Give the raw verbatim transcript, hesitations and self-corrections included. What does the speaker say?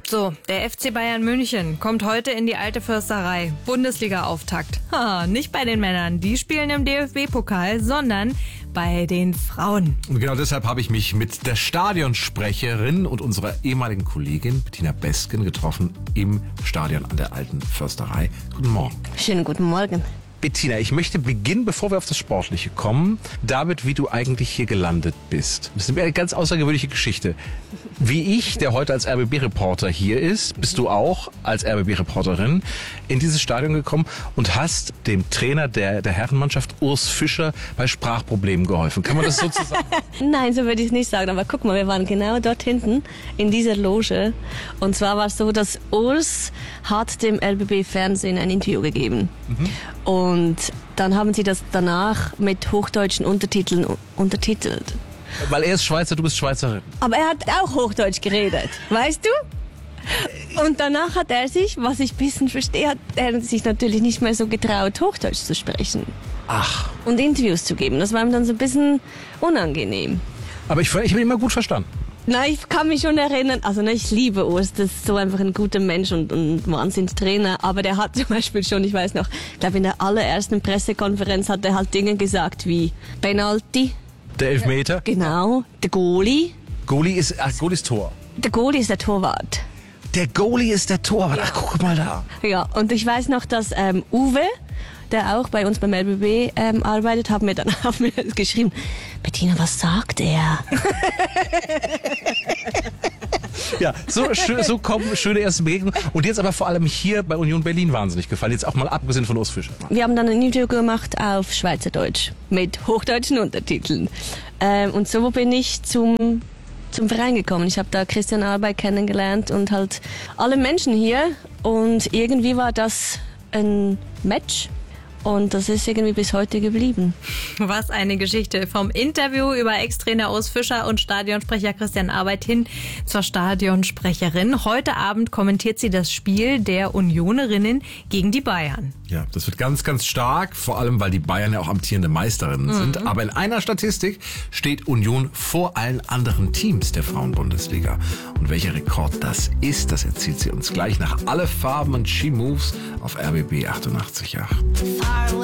So, der F C Bayern München kommt heute in die alte Försterei. Bundesliga-Auftakt. Ha, nicht bei den Männern, die spielen im D F B-Pokal, sondern bei den Frauen. Und genau deshalb habe ich mich mit der Stadionsprecherin und unserer ehemaligen Kollegin Bettina Besken getroffen im Stadion an der alten Försterei. Guten Morgen. Schönen guten Morgen. Bettina, ich möchte beginnen, bevor wir auf das Sportliche kommen, damit, wie du eigentlich hier gelandet bist. Das ist eine ganz außergewöhnliche Geschichte. Wie ich, der heute als R B B-Reporter hier ist, bist du auch als R B B-Reporterin in dieses Stadion gekommen und hast dem Trainer der, der Herrenmannschaft, Urs Fischer, bei Sprachproblemen geholfen. Kann man das so zusammen? Nein, so würde ich es nicht sagen. Aber guck mal, wir waren genau dort hinten in dieser Loge. Und zwar war es so, dass Urs hat dem R B B-Fernsehen ein Interview gegeben. Mhm. Und dann haben sie das danach mit hochdeutschen Untertiteln untertitelt. Weil er ist Schweizer, du bist Schweizerin. Aber er hat auch Hochdeutsch geredet, weißt du? Und danach hat er sich, was ich ein bisschen verstehe, hat er sich natürlich nicht mehr so getraut, Hochdeutsch zu sprechen. Ach. Und Interviews zu geben. Das war ihm dann so ein bisschen unangenehm. Aber ich, ich habe ihn immer gut verstanden. Na, ich kann mich schon erinnern, also ne, ich liebe Urs, das ist so einfach ein guter Mensch und ein Wahnsinnstrainer, aber der hat zum Beispiel schon, ich weiß noch, ich glaube in der allerersten Pressekonferenz hat er halt Dinge gesagt wie Penalty. Der Elfmeter? Genau, der Goalie. Goalie ist, ach, Goalie ist Tor. Der Goalie ist der Torwart. Der Goalie ist der Torwart, ach guck mal da. Ja, und ich weiß noch, dass ähm, Uwe, der auch bei uns beim R B B ähm, arbeitet, hat mir dann auf mir geschrieben, Bettina, was sagt er? Ja, so, schön, so kommen schöne erste Begegnungen. Und jetzt aber vor allem hier bei Union Berlin wahnsinnig gefallen. Jetzt auch mal abgesehen von Urs Fischer. Wir haben dann ein Interview gemacht auf Schweizerdeutsch mit hochdeutschen Untertiteln. Ähm, und so bin ich zum, zum Verein gekommen. Ich habe da Christian Arbeit kennengelernt und halt alle Menschen hier. Und irgendwie war das ein Match. Und das ist irgendwie bis heute geblieben. Was eine Geschichte. Vom Interview über Ex-Trainer Urs Fischer und Stadionsprecher Christian Arbeit hin zur Stadionsprecherin. Heute Abend kommentiert sie das Spiel der Unionerinnen gegen die Bayern. Ja, das wird ganz, ganz stark, vor allem, weil die Bayern ja auch amtierende Meisterinnen mhm. sind. Aber in einer Statistik steht Union vor allen anderen Teams der Frauenbundesliga. Und welcher Rekord das ist, das erzählt sie uns gleich nach Alle Farben und She Moves auf R B B achtundachtzig Komma acht.